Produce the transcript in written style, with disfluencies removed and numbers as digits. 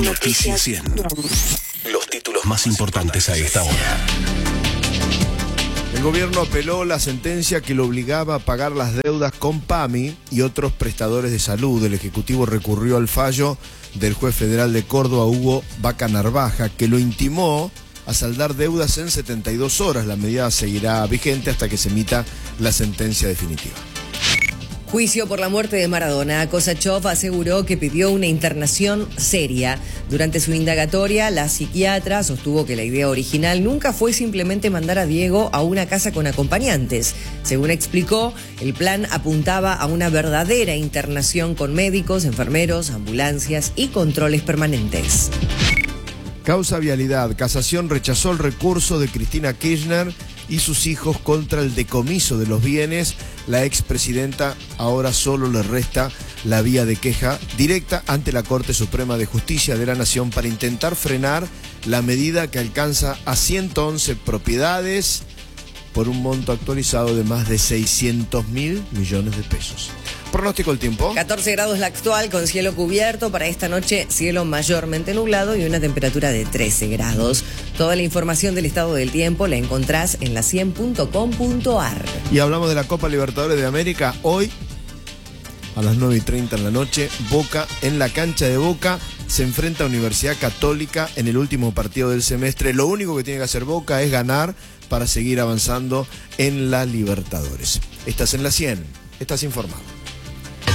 Noticias 100. Los títulos más importantes a esta hora. El gobierno apeló la sentencia que lo obligaba a pagar las deudas con PAMI y otros prestadores de salud. El Ejecutivo recurrió al fallo del juez federal de Córdoba, Hugo Vaca Narvaja, que lo intimó a saldar deudas en 72 horas. La medida seguirá vigente hasta que se emita la sentencia definitiva. Juicio por la muerte de Maradona. Kosachov aseguró que pidió una internación seria. Durante su indagatoria, la psiquiatra sostuvo que la idea original nunca fue simplemente mandar a Diego a una casa con acompañantes. Según explicó, el plan apuntaba a una verdadera internación con médicos, enfermeros, ambulancias y controles permanentes. Causa vialidad. Casación rechazó el recurso de Cristina Kirchner y sus hijos contra el decomiso de los bienes. La expresidenta ahora solo le resta la vía de queja directa ante la Corte Suprema de Justicia de la Nación para intentar frenar la medida que alcanza a 111 propiedades por un monto actualizado de más de 600.000 millones de pesos. Pronóstico del tiempo. 14 grados la actual con cielo cubierto. Para esta noche, cielo mayormente nublado y una temperatura de 13 grados. Toda la información del estado del tiempo la encontrás en la100.com.ar. Y hablamos de la Copa Libertadores de América. Hoy, a las 9:30 en la noche, Boca en la cancha de Boca se enfrenta a Universidad Católica en el último partido del semestre. Lo único que tiene que hacer Boca es ganar para seguir avanzando en la Libertadores. Estás en la 100, estás informado.